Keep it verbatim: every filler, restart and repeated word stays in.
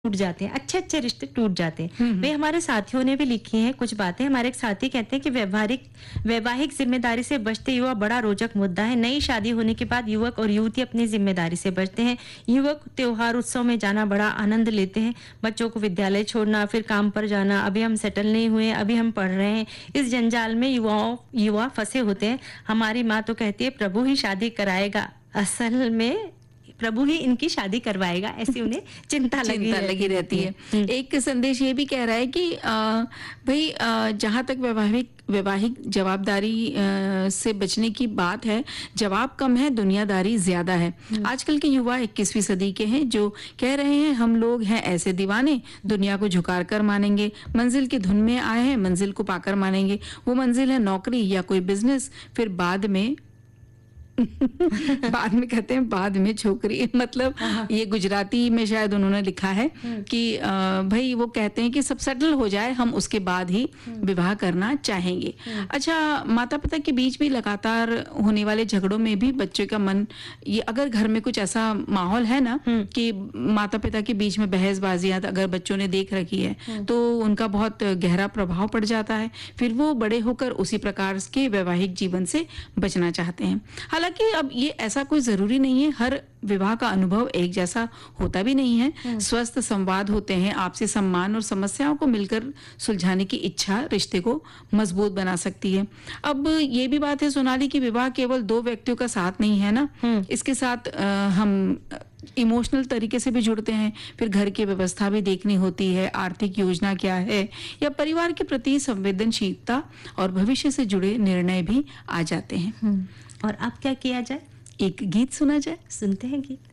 टूट जाते हैं, अच्छे अच्छे रिश्ते टूट जाते हैं। हम्म। वे हमारे साथियों ने भी लिखी हैं कुछ बातें। हमारे एक साथी कहते हैं कि व्यवहारिक वैवाहिक जिम्मेदारी से बचते युवा बड़ा रोचक मुद्दा है। नई शादी होने के बाद युवक और युवती अपनी जिम्मेदारी से बचते हैं। युवक त्योहार उत्सव में जाना बड़ा आनंद लेते हैं, बच्चों को विद्यालय छोड़ना, फिर काम पर जाना। अभी हम सेटल नहीं हुए, अभी हम पढ़ रहे हैं। इस जंजाल में युवाओं युवा फंसे होते हैं। हमारी माँ तो कहती है प्रभु ही शादी कराएगा, असल में प्रभु ही इनकी शादी करवाएगा, ऐसी उन्हें चिंता लगी चिंता लगी रहती है। एक संदेश ये भी कह रहा है कि अ, भाई अ, जहाँ तक वैवाहिक वैवाहिक जवाबदारी अ, से बचने की बात है, जवाब कम है, दुनियादारी ज्यादा है। आजकल के युवा इक्कीसवीं सदी के हैं जो कह रहे हैं हम लोग हैं ऐसे दीवाने, दुनिया को झुकार कर मानेंगे, मंजिल की धुन में आए हैं, मंजिल को पाकर मानेंगे। वो मंजिल है नौकरी या कोई बिजनेस, फिर बाद में बाद में कहते हैं बाद में छोकरी। मतलब ये गुजराती में शायद उन्होंने लिखा है कि अ, भाई वो कहते हैं कि सब सेटल हो जाए, हम उसके बाद ही विवाह करना चाहेंगे। अच्छा, माता पिता के बीच भी लगातार होने वाले झगड़ों में भी बच्चे का मन, ये अगर घर में कुछ ऐसा माहौल है ना कि माता पिता के बीच में बहसबाजियां अगर बच्चों ने देख रखी है तो उनका बहुत गहरा प्रभाव पड़ जाता है। फिर वो बड़े होकर उसी प्रकार के वैवाहिक जीवन से बचना चाहते हैं। हालांकि अब ये ऐसा कोई जरूरी नहीं है, हर विवाह का अनुभव एक जैसा होता भी नहीं है। स्वस्थ संवाद होते हैं, आपसी सम्मान और समस्याओं को मिलकर सुलझाने की इच्छा रिश्ते को मजबूत बना सकती है। अब ये भी बात है सोनाली की विवाह केवल दो व्यक्तियों का साथ नहीं है ना, इसके साथ अ, हम इमोशनल तरीके से भी जुड़ते हैं। फिर घर की व्यवस्था भी देखनी होती है, आर्थिक योजना क्या है, या परिवार के प्रति संवेदनशीलता और भविष्य से जुड़े निर्णय भी आ जाते हैं। और अब क्या किया जाए? एक गीत सुना जाए। सुनते हैं गीत।